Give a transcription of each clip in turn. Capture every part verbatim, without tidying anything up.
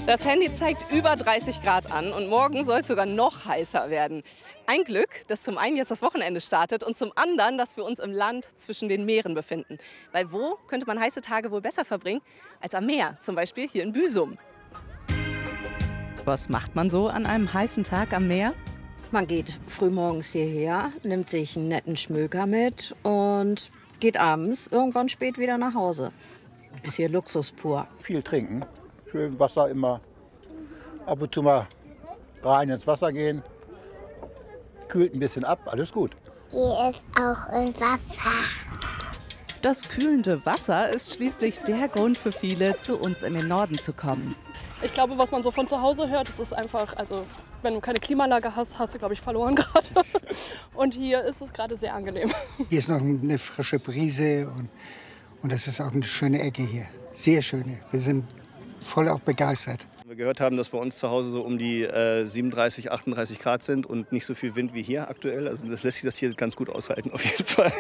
Das Handy zeigt über dreißig Grad an und morgen soll es sogar noch heißer werden. Ein Glück, dass zum einen jetzt das Wochenende startet und zum anderen, dass wir uns im Land zwischen den Meeren befinden. Weil wo könnte man heiße Tage wohl besser verbringen als am Meer, zum Beispiel hier in Büsum. Was macht man so an einem heißen Tag am Meer? Man geht frühmorgens hierher, nimmt sich einen netten Schmöker mit und geht abends irgendwann spät wieder nach Hause. Ist hier Luxus pur. Viel trinken, schön Wasser immer, ab und zu mal rein ins Wasser gehen, kühlt ein bisschen ab, alles gut. Hier ist auch ein Wasser. Das kühlende Wasser ist schließlich der Grund für viele, zu uns in den Norden zu kommen. Ich glaube, was man so von zu Hause hört, das ist einfach, also wenn du keine Klimaanlage hast, hast du, glaube ich, verloren gerade. Und hier ist es gerade sehr angenehm. Hier ist noch eine frische Brise und, und das ist auch eine schöne Ecke hier. Sehr schöne. Wir sind voll auch begeistert. Wir gehört haben, dass bei uns zu Hause so um die äh, siebenunddreißig, achtunddreißig Grad sind und nicht so viel Wind wie hier aktuell. Also das lässt sich das hier ganz gut aushalten auf jeden Fall.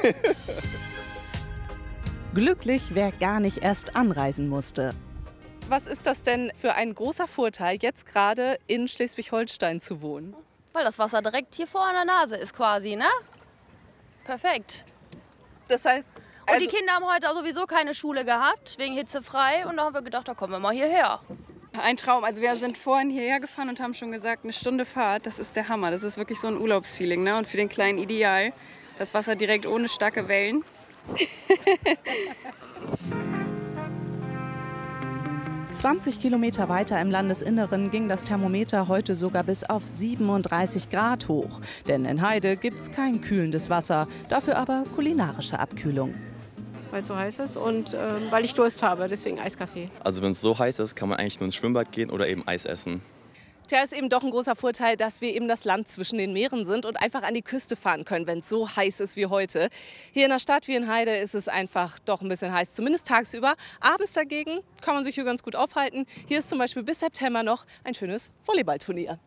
Glücklich, wer gar nicht erst anreisen musste. Was ist das denn für ein großer Vorteil, jetzt gerade in Schleswig-Holstein zu wohnen? Weil das Wasser direkt hier vor der Nase ist quasi, ne? Perfekt. Das heißt... Und also die Kinder haben heute sowieso keine Schule gehabt, wegen hitzefrei. Und da haben wir gedacht, da kommen wir mal hierher. Ein Traum. Also wir sind vorhin hierher gefahren und haben schon gesagt, eine Stunde Fahrt, das ist der Hammer. Das ist wirklich so ein Urlaubsfeeling, ne? Und für den Kleinen ideal. Das Wasser direkt ohne starke Wellen. zwanzig Kilometer weiter im Landesinneren ging das Thermometer heute sogar bis auf siebenunddreißig Grad hoch. Denn in Heide gibt es kein kühlendes Wasser, dafür aber kulinarische Abkühlung. Weil es so heiß ist und äh, weil ich Durst habe, deswegen Eiskaffee. Also wenn es so heiß ist, kann man eigentlich nur ins Schwimmbad gehen oder eben Eis essen. Tja, ist eben doch ein großer Vorteil, dass wir eben das Land zwischen den Meeren sind und einfach an die Küste fahren können, wenn es so heiß ist wie heute. Hier in der Stadt wie in Heide ist es einfach doch ein bisschen heiß, zumindest tagsüber. Abends dagegen kann man sich hier ganz gut aufhalten. Hier ist zum Beispiel bis September noch ein schönes Volleyballturnier.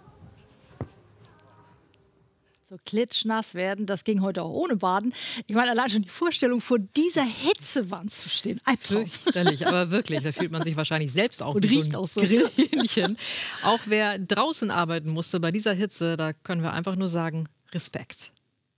So klitschnass werden, das ging heute auch ohne Baden. Ich meine, allein schon die Vorstellung, vor dieser Hitzewand zu stehen. Albtraum. Fürchterlich, aber wirklich. Da fühlt man sich wahrscheinlich selbst auch und wie riecht so ein auch so. Grillhähnchen. Auch wer draußen arbeiten musste bei dieser Hitze, da können wir einfach nur sagen, Respekt.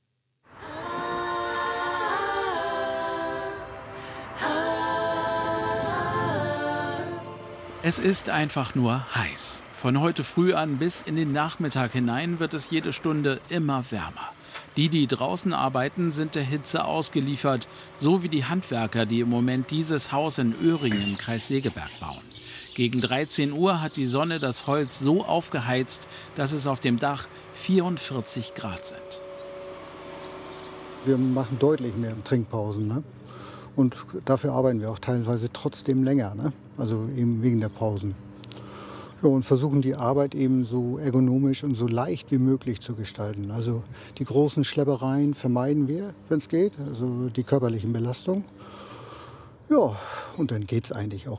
Es ist einfach nur heiß. Von heute früh an bis in den Nachmittag hinein wird es jede Stunde immer wärmer. Die, die draußen arbeiten, sind der Hitze ausgeliefert, so wie die Handwerker, die im Moment dieses Haus in Öhringen im Kreis Segeberg bauen. Gegen dreizehn Uhr hat die Sonne das Holz so aufgeheizt, dass es auf dem Dach vierundvierzig Grad sind. Wir machen deutlich mehr Trinkpausen, ne? Und dafür arbeiten wir auch teilweise trotzdem länger, ne? Also eben wegen der Pausen. Ja, und versuchen die Arbeit eben so ergonomisch und so leicht wie möglich zu gestalten. Also die großen Schleppereien vermeiden wir, wenn es geht, also die körperlichen Belastungen. Ja, und dann geht es eigentlich auch.